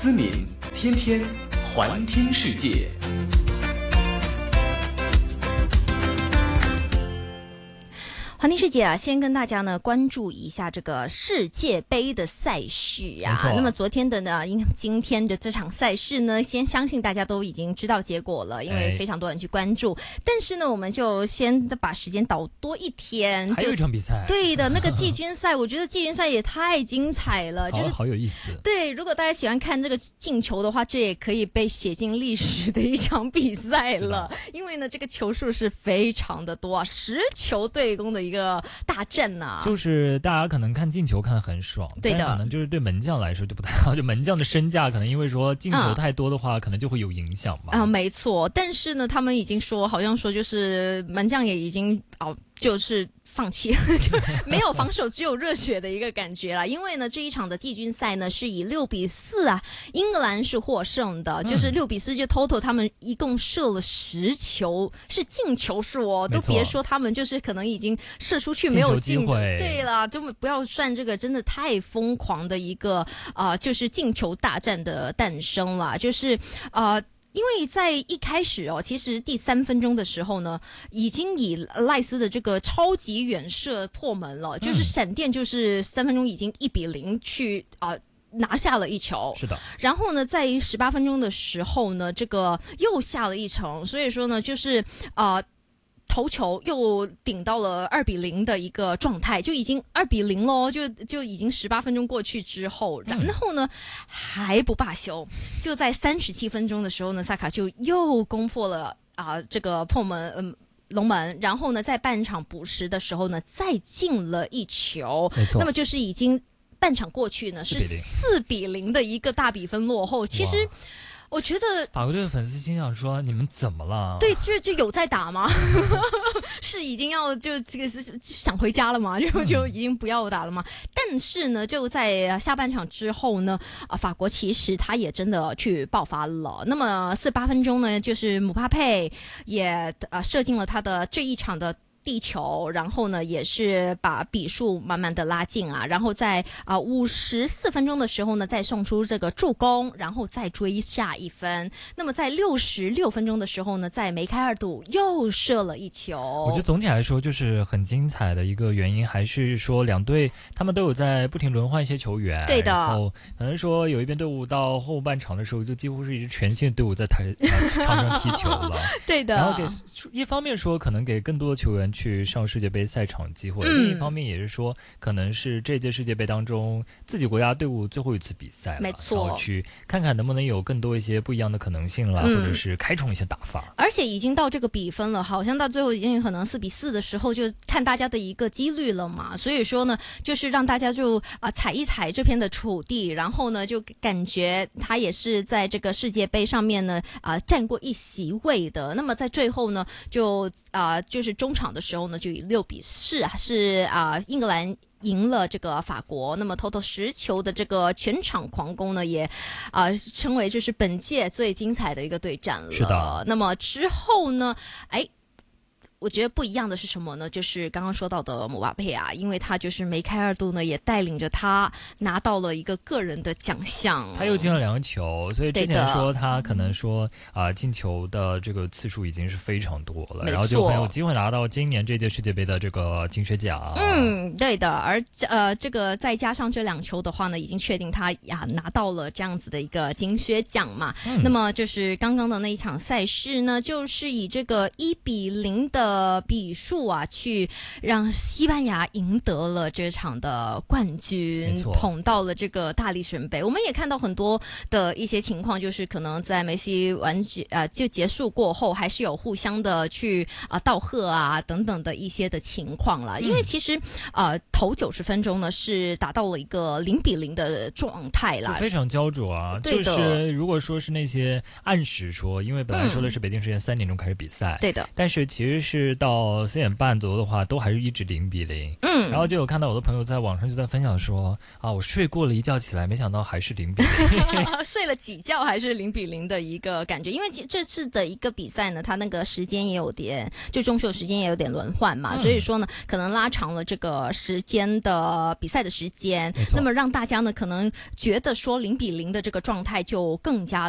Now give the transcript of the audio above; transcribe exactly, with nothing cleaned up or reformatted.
思敏，天天环听世界。 环听世界啊，先跟大家呢关注一下这个世界杯的赛事啊。那么昨天的呢，因今天的这场赛事呢，先相信大家都已经知道结果了，因为非常多人去关注。哎、但是呢，我们就先把时间倒多一天， 还有一场比赛， 对的，那个季军赛，我觉得季军赛也太精彩了，就是好有意思。 对，如果大家喜欢看这个进球的话，这也可以被写进历史的一场比赛了，因为呢，这个球数是非常的多啊，十球对攻的一个大战呐、啊， 就是大家可能看进球看得很爽， 对的， 但可能就是对门将来说就不太好，就门将的身价可能因为说进球太多的话，嗯、可能就会有影响嘛。 啊，没错，但是呢，他们已经说，好像说就是门将也已经哦，就是放弃了，就没有防守，只有热血的一个感觉了。因为呢，这一场的季军赛呢是以六比四啊，英格兰是获胜的，嗯、就是六比四，就 total 他们一共射了十球，是进球数哦，都别说他们就是可能已经射出去没有进机会。 对了，就不要算这个真的太疯狂的一个啊、呃，就是进球大战的诞生了，就是啊。呃因为在一开始哦，其实第三分钟的时候呢，已经以赖斯的这个超级远射破门了，嗯、就是闪电，就是三分钟已经一比零去啊、呃、拿下了一球。 是的。 然后呢，在十八分钟的时候呢，这个又下了一城，所以说呢，就是啊。呃头球又顶到了二比零的一个状态，就已经二比零咯，就就已经十八分钟过去之后，然后呢、嗯、还不罢休，就在三十七分钟的时候呢，萨卡就又攻破了啊、呃、这个破门嗯。龙门，然后呢，在半场补时的时候呢，再进了一球， 没错， 那么就是已经半场过去呢，是四比零的一个大比分落后，其实。我觉得法国队的粉丝心想说：“你们怎么了？” 对，就就有在打吗？是已经要就这个是想回家了吗？就就已经不要打了吗？但是呢，就在下半场之后呢，啊，法国其实他也真的去爆发了。那么四十八分钟呢，就是姆巴佩也呃射进了他的这一场的地球，然后呢，也是把比数慢慢的拉近啊，然后在啊五十四分钟的时候呢，再送出这个助攻，然后再追下一分。那么在六十六分钟的时候呢，在梅开二度又射了一球。 我觉得总体来说就是很精彩的一个原因，还是说两队他们都有在不停轮换一些球员。 对的。 然后可能说有一边队伍到后半场的时候，就几乎是一支全新的队伍在台、呃、场上踢球了。 对的。 然后给一方面说可能给更多的球员去上世界杯赛场机会， 嗯、 另一方面也是说可能是这届世界杯当中自己国家队伍最后一次比赛了， 没错， 然后去看看能不能有更多一些不一样的可能性啦、嗯、或者是开创一些打法。 而且已经到这个比分了，好像到最后已经可能四比四的时候，就看大家的一个几率了嘛。所以说呢，就是让大家就啊、呃、踩一踩这片的土地，然后呢就感觉他也是在这个世界杯上面呢啊、呃、占过一席位的。那么在最后呢，就啊、呃、就是中场的时候呢，就以六比四啊是啊、呃、英格兰赢了这个法国，那么 total 十球的这个全场狂攻呢，也啊、呃、称为就是本届最精彩的一个对战了。 是的。 那么之后呢，哎。我觉得不一样的是什么呢？就是刚刚说到的姆巴佩啊，因为他就是梅开二度呢，也带领着他拿到了一个个人的奖项。 他又进了两个球，所以之前说他可能说啊、呃、进球的这个次数已经是非常多了，然后就很有机会拿到今年这届世界杯的这个金靴奖。 嗯，对的。而呃这个再加上这两球的话呢，已经确定他呀拿到了这样子的一个金靴奖嘛。嗯、那么就是刚刚的那一场赛事呢，就是以这个一比零的。的比数啊，去让西班牙赢得了这场的冠军，捧到了这个大力神杯。我们也看到很多的一些情况，就是可能在梅西完局啊、呃、就结束过后，还是有互相的去啊、呃、道贺啊等等的一些的情况啦。因为其实呃头九十分钟呢是达到了一个零比零的状态啦， 非常焦灼啊。 对的。 就是如果说是那些按时说，因为本来说的是北京时间三点钟开始比赛， 对的， 但是其实是。 是到四点半左右的话，都还是一直零比零。嗯，然后就有看到我的朋友在网上就在分享说啊，我睡过了一觉起来，没想到还是零比零， 睡了几觉还是零比零的一个感觉。因为这次的一个比赛呢，它那个时间也有点，就中休时间也有点轮换嘛，嗯、所以说呢，可能拉长了这个时间的比赛的时间，那么让大家呢可能觉得说零比零的这个状态就更加